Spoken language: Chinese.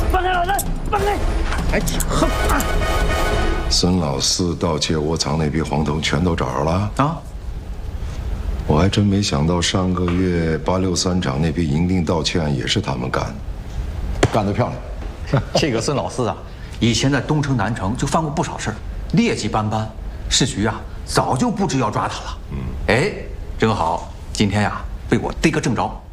放开老子！放开！ 哎，哼！ 孙老四盗窃窝藏那批黄铜全都找着了啊！ 我还真没想到，上个月863厂那批银锭盗窃案也是他们干的，干得漂亮。 这个孙老四啊，以前在东城、南城就犯过不少事儿，劣迹斑斑。市局啊，早就布置要抓他了。哎，正好今天呀，被我逮个正着。